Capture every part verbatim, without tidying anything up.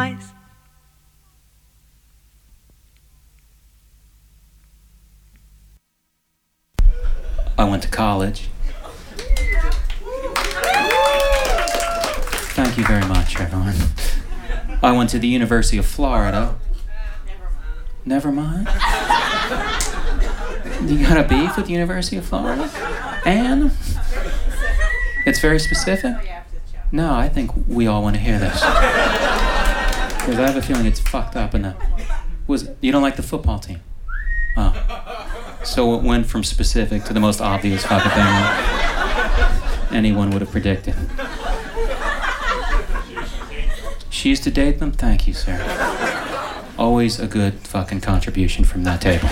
eyes. I went to college. Thank you very much, everyone. I went to the University of Florida. Never mind. Never mind? You got a beef with the University of Florida? And? It's very specific? No, I think we all want to hear this. Because I have a feeling it's fucked up enough. Was you don't like the football team? Oh. So it went from specific to the most obvious fucking thing anyone would have predicted. She used to date them? Thank you, sir. Always a good fucking contribution from that table.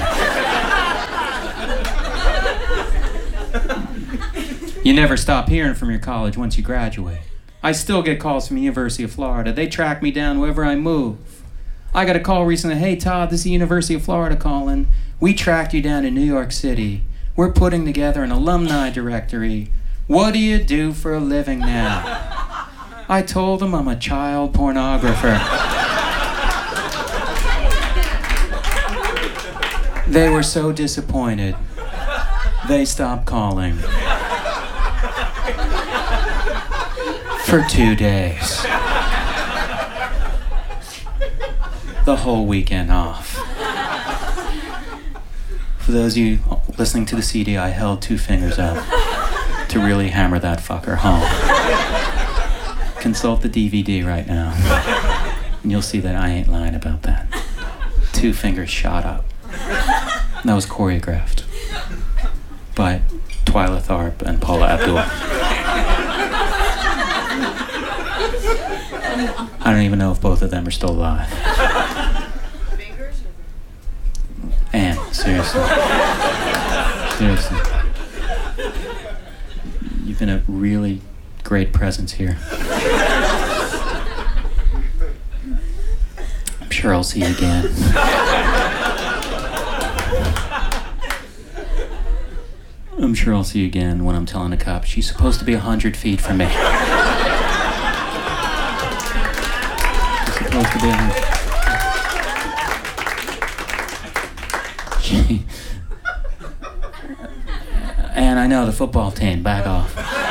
You never stop hearing from your college once you graduate. I still get calls from the University of Florida. They track me down wherever I move. I got a call recently. Hey, Todd, this is the University of Florida calling. We tracked you down to New York City. We're putting together an alumni directory. What do you do for a living now? I told them I'm a child pornographer. They were so disappointed. They stopped calling. For two days. The whole weekend off. For those of you listening to the C D, I held two fingers up to really hammer that fucker home. Consult the D V D right now, and you'll see that I ain't lying about that. Two fingers shot up. That was choreographed by Twyla Tharp and Paula Abdul. I don't even know if both of them are still alive. Anne, seriously. Seriously. You've been a really great presence here. I'm sure I'll see you again. I'm sure I'll see you again when I'm telling the cops she's supposed to be a hundred feet from me. She's supposed to be a hundred. She... And I know the football team, back off.